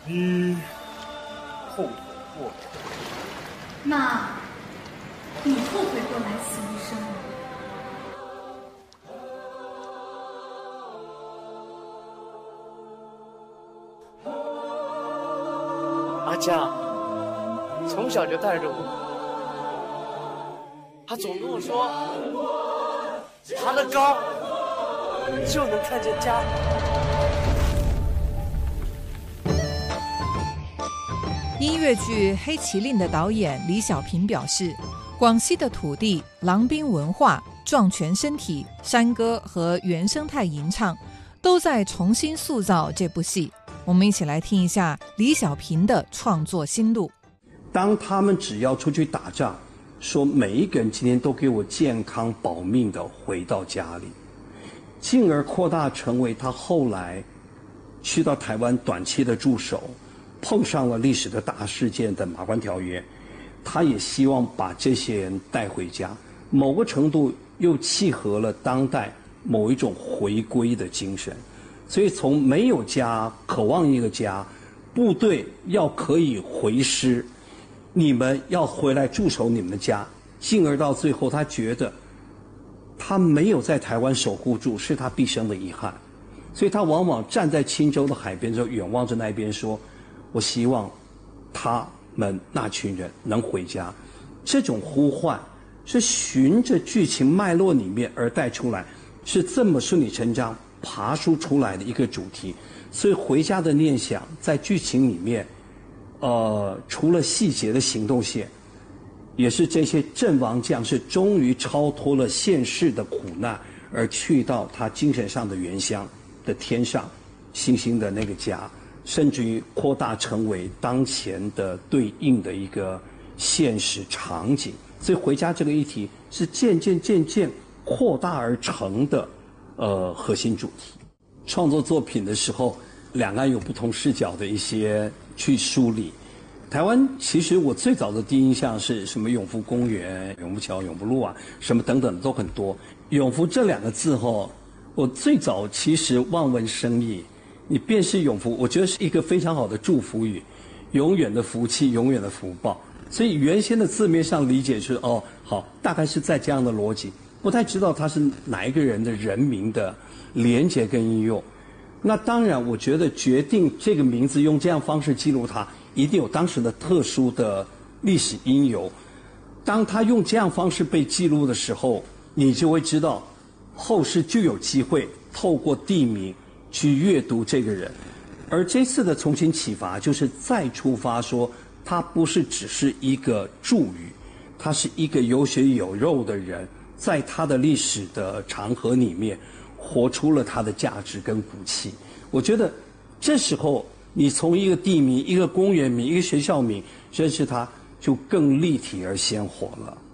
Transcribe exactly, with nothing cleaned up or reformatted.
你后悔过？ 那你后悔过来此一生吗？ 阿佳从小就带着我，他总跟我说，爬得高就能看见家。 音乐剧《黑麒麟》的导演李小平表示，广西的土地、郎兵文化、壮拳身体、山歌和原生态吟唱，都在重新塑造这部戏。我们一起来听一下李小平的创作心路。 当他们只要出去打仗，说每一个人今天都给我健康保命的回到家里，进而扩大成为他后来去到台湾短期的驻守，碰上了历史的大事件的马关条约，他也希望把这些人带回家，某个程度又契合了当代某一种回归的精神。所以从没有家渴望一个家，部队要可以回师，你们要回来驻守你们的家，进而到最后他觉得他没有在台湾守护住是他毕生的遗憾，所以他往往站在青州的海边之后远望着那边说，我希望他们那群人能回家。这种呼唤是循着剧情脉络里面而带出来，是这么顺理成章爬梳出来的一个主题。所以回家的念想在剧情里面呃，除了细节的行动线，也是这些阵亡将士终于超脱了现世的苦难，而去到他精神上的原乡的天上星星的那个家，甚至于扩大成为当前的对应的一个现实场景。所以回家这个议题是渐渐渐渐扩大而成的呃核心主题。创作作品的时候，两岸有不同视角的一些去梳理。台湾其实我最早的第一印象是什么永福公园、永福桥、永福路啊，什么等等都很多。永福这两个字后，我最早其实望文生义，你便是永福，我觉得是一个非常好的祝福语，永远的福气，永远的福报。所以原先的字面上理解是哦，好，大概是在这样的逻辑，不太知道它是哪一个人的人名的连结跟应用。那当然，我觉得决定这个名字用这样方式记录它，一定有当时的特殊的历史因由。当他用这样方式被记录的时候，你就会知道，后世就有机会透过地名去阅读这个人。而这次的重新启发，就是再出发说，他不是只是一个祝语，他是一个有血有肉的人，在他的历史的长河里面活出了他的价值跟骨气。我觉得这时候你从一个地名、一个公园名、一个学校名认识他，就更立体而鲜活了。